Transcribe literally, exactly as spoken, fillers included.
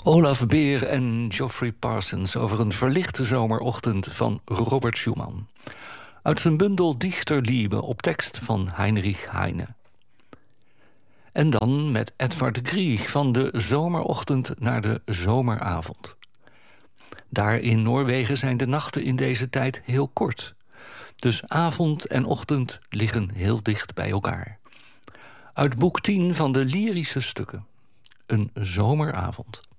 Olaf Beer en Geoffrey Parsons over een verlichte zomerochtend van Robert Schumann. Uit zijn bundel Dichterliebe op tekst van Heinrich Heine. En dan met Edvard Grieg van de zomerochtend naar de zomeravond. Daar in Noorwegen zijn de nachten in deze tijd heel kort. Dus avond en ochtend liggen heel dicht bij elkaar. Uit boek tien van de lyrische stukken. Een zomeravond.